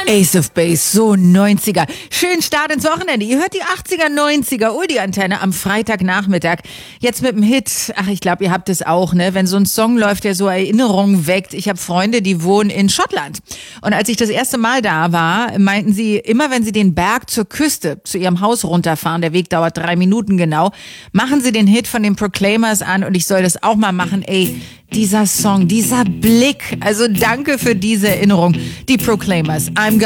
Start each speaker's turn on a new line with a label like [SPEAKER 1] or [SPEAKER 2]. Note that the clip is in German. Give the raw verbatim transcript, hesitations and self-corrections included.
[SPEAKER 1] Ace of Base, so neunziger. Schönen Start ins Wochenende. Ihr hört die achtziger, neunziger Uldi-Antenne am Freitagnachmittag. Jetzt mit dem Hit. Ach, ich glaube, ihr habt es auch, ne? Wenn so ein Song läuft, der so Erinnerungen weckt. Ich habe Freunde, die wohnen in Schottland. Und als ich das erste Mal da war, meinten sie, immer wenn sie den Berg zur Küste, zu ihrem Haus runterfahren, der Weg dauert drei Minuten genau, machen sie den Hit von den Proclaimers an und ich soll das auch mal machen. Ey, dieser Song, dieser Blick. Also danke für diese Erinnerung. Die Proclaimers. I'm